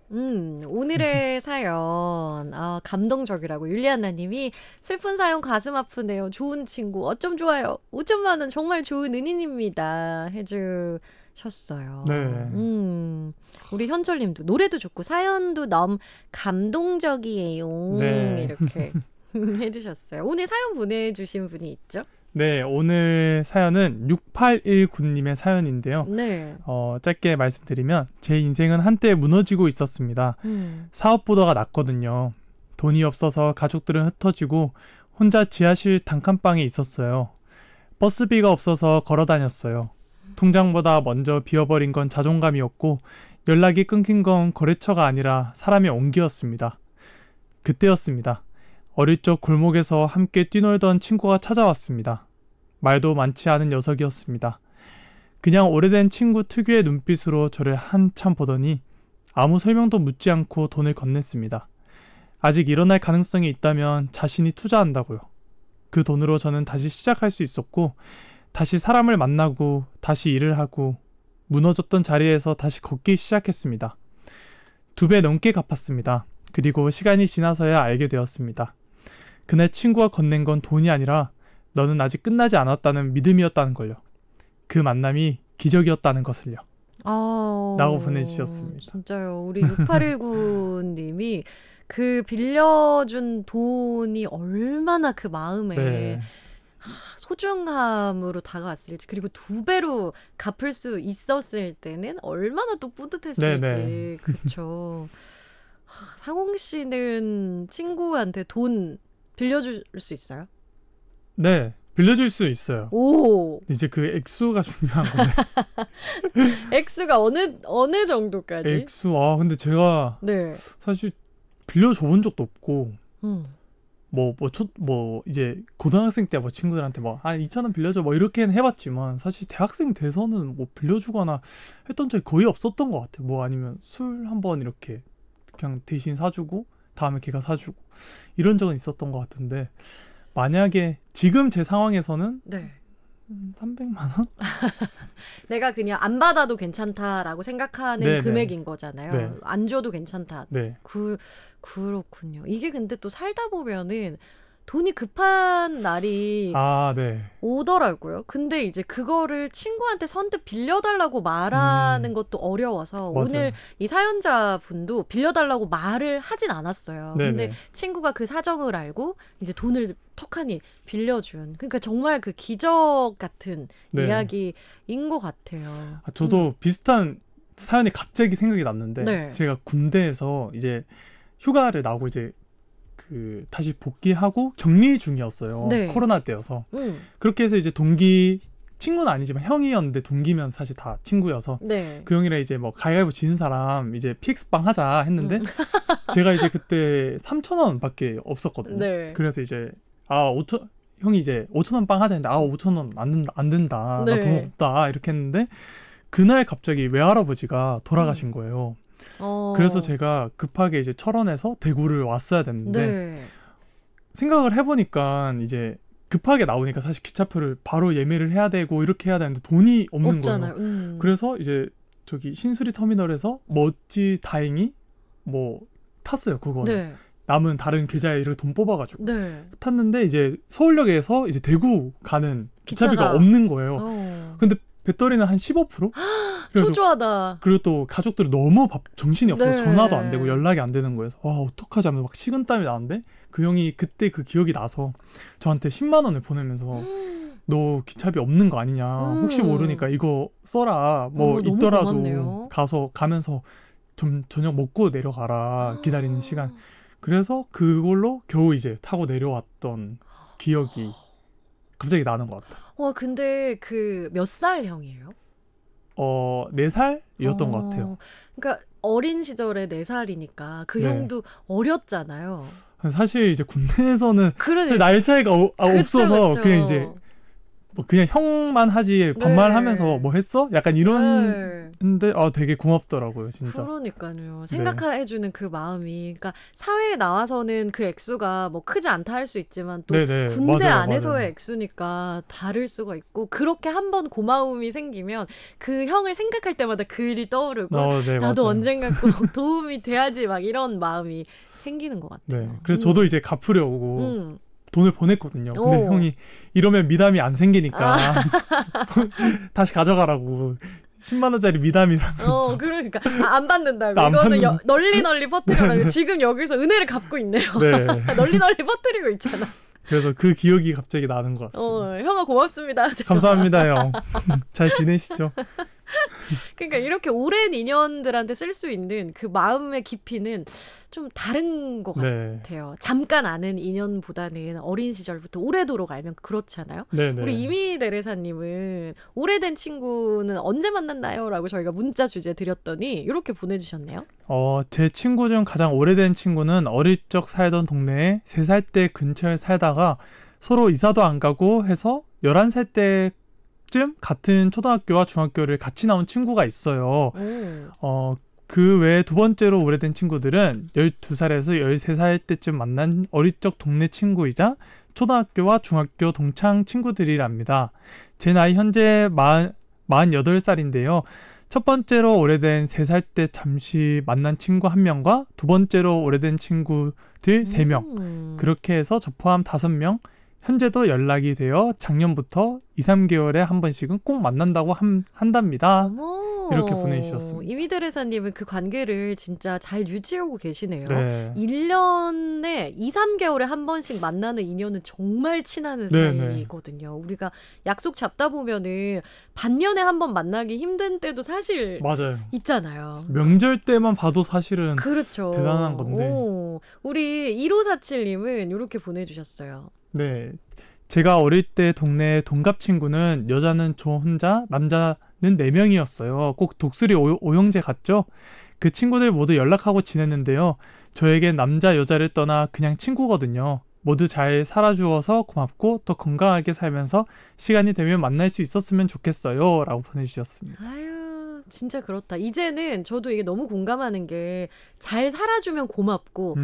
오늘의 사연, 감동적이라고 율리아나님이 슬픈 사연 가슴 아프네요. 좋은 친구, 어쩜 좋아요. 5천만 원 정말 좋은 은인입니다. 해주셨어요. 네. 우리 현철님도 노래도 좋고 사연도 너무 감동적이에요. 네. 이렇게 해주셨어요. 오늘 사연 보내주신 분이 있죠? 네, 오늘 사연은 6819님의 사연인데요. 네. 짧게 말씀드리면 제 인생은 한때 무너지고 있었습니다. 사업 보다가 났거든요. 돈이 없어서 가족들은 흩어지고 혼자 지하실 단칸방에 있었어요. 버스비가 없어서 걸어 다녔어요. 통장보다 먼저 비워버린 건 자존감이었고 연락이 끊긴 건 거래처가 아니라 사람의 온기였습니다. 그때였습니다. 어릴 적 골목에서 함께 뛰놀던 친구가 찾아왔습니다. 말도 많지 않은 녀석이었습니다. 그냥 오래된 친구 특유의 눈빛으로 저를 한참 보더니 아무 설명도 묻지 않고 돈을 건넸습니다. 아직 일어날 가능성이 있다면 자신이 투자한다고요. 그 돈으로 저는 다시 시작할 수 있었고 다시 사람을 만나고 다시 일을 하고 무너졌던 자리에서 다시 걷기 시작했습니다. 2배 넘게 갚았습니다. 그리고 시간이 지나서야 알게 되었습니다. 그날 친구가 건넨 건 돈이 아니라 너는 아직 끝나지 않았다는 믿음이었다는 걸요. 그 만남이 기적이었다는 것을요. 라고 보내주셨습니다. 진짜요. 우리 6819님이 그 빌려준 돈이 얼마나 그 마음에 네. 소중함으로 다가왔을지, 그리고 2배로 갚을 수 있었을 때는 얼마나 또 뿌듯했을지. 네네. 그렇죠. 상홍 씨는 친구한테 돈 빌려줄 수 있어요? 네, 빌려줄 수 있어요. 오, 이제 그 액수가 중요한 건데. 액수가 어느 정도까지? 근데 제가 네. 사실 빌려줘본 적도 없고, 음. 이제 고등학생 때 친구들한테 한 2,000원 빌려줘 이렇게는 해봤지만 사실 대학생 돼서는 빌려주거나 했던 적이 거의 없었던 것 같아요. 아니면 술 한번 이렇게 그냥 대신 사주고 다음에 걔가 사주고 이런 적은 있었던 것 같은데, 만약에 지금 제 상황에서는 네. 300만 원? 내가 그냥 안 받아도 괜찮다라고 생각하는 네네. 금액인 거잖아요. 네. 안 줘도 괜찮다. 네. 그렇군요. 이게 근데 또 살다 보면은 돈이 급한 날이 네. 오더라고요. 근데 이제 그거를 친구한테 선뜻 빌려달라고 말하는 것도 어려워서 맞아요. 오늘 이 사연자분도 빌려달라고 말을 하진 않았어요. 네네. 근데 친구가 그 사정을 알고 이제 돈을 턱하니 빌려준. 그러니까 정말 그 기적 같은 네. 이야기인 것 같아요. 저도 비슷한 사연이 갑자기 생각이 났는데, 네. 제가 군대에서 이제 휴가를 나고 이제 다시 복귀하고 격리 중이었어요. 네. 코로나 때여서. 그렇게 해서 이제 동기, 친구는 아니지만 형이었는데 동기면 사실 다 친구여서 네. 그 형이랑 이제 가위바위보 지는 사람 이제 PX방 하자 했는데 제가 이제 그때 3,000원 밖에 없었거든요. 네. 그래서 이제 형이 이제 5,000원 빵 하자 했는데 5,000원 안 된다. 네. 나 돈 없다. 이렇게 했는데 그날 갑자기 외할아버지가 돌아가신 거예요. 그래서 제가 급하게 이제 철원에서 대구를 왔어야 됐는데, 네. 생각을 해보니까 이제 급하게 나오니까 사실 기차표를 바로 예매를 해야 되고 이렇게 해야 되는데 돈이 없는 없잖아요. 거예요. 그래서 이제 저기 신수리 터미널에서 다행히 탔어요. 그거는. 네. 남은 다른 계좌에 이렇게 돈 뽑아가지고 네. 탔는데 이제 서울역에서 이제 대구 가는 기차비가 기차가 없는 거예요. 근데 배터리는 한 15%? 그래서 초조하다. 그리고 또 가족들이 너무 정신이 없어서 네. 전화도 안 되고 연락이 안 되는 거예요. 와, 어떡하지 하면서 식은땀이 나는데 그 형이 그때 그 기억이 나서 저한테 10만 원을 보내면서 너 기차비 없는 거 아니냐. 혹시 모르니까 이거 써라. 있더라도 고맙네요. 가면서 좀 저녁 먹고 내려가라. 기다리는 시간. 그래서 그걸로 겨우 이제 타고 내려왔던 기억이 갑자기 나는 것 같아요. 와, 근데 그 몇 살 형이에요? 4살이었던 것 같아요. 그러니까 어린 시절에 4살이니까 그 네. 형도 어렸잖아요. 사실 이제 군대에서는 그러니까 사실 나이 차이가 없어서 그쵸. 그냥 이제 뭐 그냥 형만 하지 반말하면서 뭐 했어? 약간 이런 근데 되게 고맙더라고요, 진짜. 그러니까요. 생각해주는 그 마음이. 그러니까 사회에 나와서는 그 액수가 뭐 크지 않다 할 수 있지만 또 네네. 군대 맞아요, 안에서의 맞아요. 액수니까 다를 수가 있고 그렇게 한번 고마움이 생기면 그 형을 생각할 때마다 그 일이 떠오르고 네, 나도 맞아요. 언젠가 꼭 도움이 돼야지 막 이런 마음이 생기는 것 같아요. 네. 그래서 저도 이제 갚으려고 돈을 보냈거든요. 근데 오. 형이 이러면 미담이 안 생기니까 다시 가져가라고 10만 원짜리 미담이라면서. 그러니까 안 받는다고. 안 이거는 받는다. 널리 퍼뜨려라. 지금 여기서 은혜를 갚고 있네요. 네. 널리 퍼뜨리고 있잖아. 그래서 그 기억이 갑자기 나는 것 같습니다. 형아 고맙습니다. 감사합니다, 형. 잘 지내시죠? 그러니까 이렇게 오랜 인연들한테 쓸 수 있는 그 마음의 깊이는 좀 다른 것 네. 같아요. 잠깐 아는 인연보다는 어린 시절부터 오래도록 알면 그렇잖아요. 네네. 우리 이미 대레사님은 오래된 친구는 언제 만났나요? 라고 저희가 문자 주제 드렸더니 이렇게 보내주셨네요. 제 친구 중 가장 오래된 친구는 어릴 적 살던 동네에 3살 때 근처에 살다가 서로 이사도 안 가고 해서 11살 때쯤 같은 초등학교와 중학교를 같이 나온 친구가 있어요. 그 외에 두 번째로 오래된 친구들은 12살에서 13살 때쯤 만난 어릴 적 동네 친구이자 초등학교와 중학교 동창 친구들이랍니다. 제 나이 현재 48살인데요. 첫 번째로 오래된 3살 때 잠시 만난 친구 1명과 두 번째로 오래된 친구들 3명. 그렇게 해서 저 포함 5명. 현재도 연락이 되어 작년부터 2, 3개월에 한 번씩은 꼭 만난다고 한답니다. 어머, 이렇게 보내주셨습니다. 이미드레사님은 그 관계를 진짜 잘 유지하고 계시네요. 네. 1년에 2, 3개월에 한 번씩 만나는 인연은 정말 친한 사이거든요. 우리가 약속 잡다 보면은 반년에 한 번 만나기 힘든 때도 사실 맞아요. 있잖아요. 명절 때만 봐도 사실은 그렇죠. 대단한 건데. 우리 1547님은 이렇게 보내주셨어요. 네. 제가 어릴 때 동네 동갑 친구는 여자는 저 혼자, 남자는 4명이었어요. 꼭 독수리 오형제 같죠? 그 친구들 모두 연락하고 지냈는데요. 저에겐 남자, 여자를 떠나 그냥 친구거든요. 모두 잘 살아주어서 고맙고 더 건강하게 살면서 시간이 되면 만날 수 있었으면 좋겠어요. 라고 보내주셨습니다. 아유, 진짜 그렇다. 이제는 저도 이게 너무 공감하는 게 잘 살아주면 고맙고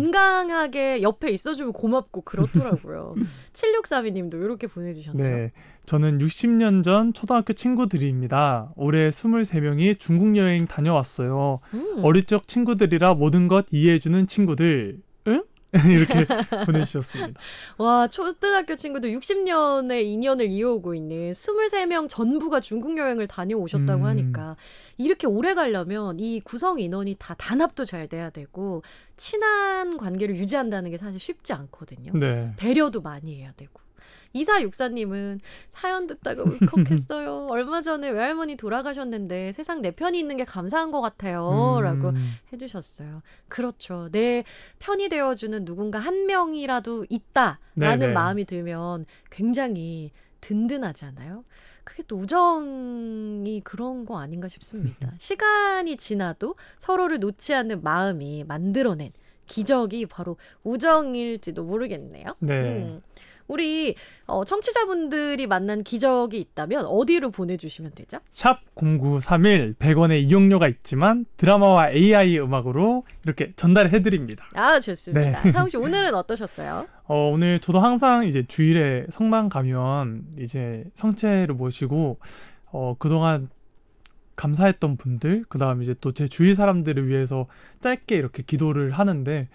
건강하게 옆에 있어주면 고맙고 그렇더라고요. 7632님도 이렇게 보내주셨네요. 네, 저는 60년 전 초등학교 친구들입니다. 올해 23명이 중국 여행 다녀왔어요. 어릴 적 친구들이라 모든 것 이해해주는 친구들. 응? 이렇게 보내주셨습니다. 와, 초등학교 친구들 60년의 인연을 이어오고 있는 23명 전부가 중국 여행을 다녀오셨다고 하니까 이렇게 오래 가려면 이 구성 인원이 다 단합도 잘 돼야 되고 친한 관계를 유지한다는 게 사실 쉽지 않거든요. 네. 배려도 많이 해야 되고. 2464님은 사연 듣다가 울컥했어요. 얼마 전에 외할머니 돌아가셨는데 세상 내 편이 있는 게 감사한 것 같아요. 라고 해주셨어요. 그렇죠. 내 편이 되어주는 누군가 한 명이라도 있다라는 네네. 마음이 들면 굉장히 든든하잖아요. 그게 또 우정이 그런 거 아닌가 싶습니다. 시간이 지나도 서로를 놓지 않는 마음이 만들어낸 기적이 바로 우정일지도 모르겠네요. 네. 우리 청취자분들이 만난 기적이 있다면 어디로 보내주시면 되죠? 샵 0931 100원의 이용료가 있지만 드라마와 AI 음악으로 이렇게 전달해드립니다. 아, 좋습니다. 네. 상욱 씨 오늘은 어떠셨어요? 오늘 저도 항상 이제 주일에 성당 가면 이제 성체를 모시고 그동안 감사했던 분들, 그 다음 이제 또 제 주위 사람들을 위해서 짧게 이렇게 기도를 하는데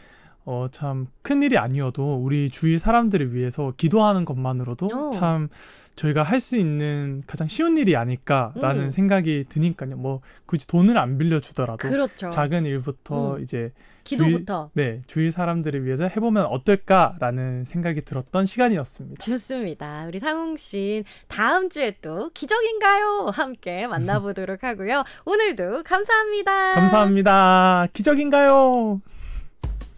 참 큰일이 아니어도 우리 주위 사람들을 위해서 기도하는 것만으로도 참 저희가 할 수 있는 가장 쉬운 일이 아닐까라는 생각이 드니까요. 뭐 굳이 돈을 안 빌려주더라도 그렇죠. 작은 일부터 이제 기도부터. 주위 사람들을 위해서 해보면 어떨까라는 생각이 들었던 시간이었습니다. 좋습니다. 우리 상웅 씨 다음 주에 또 기적인가요? 함께 만나보도록 하고요. 오늘도 감사합니다. 감사합니다. 기적인가요?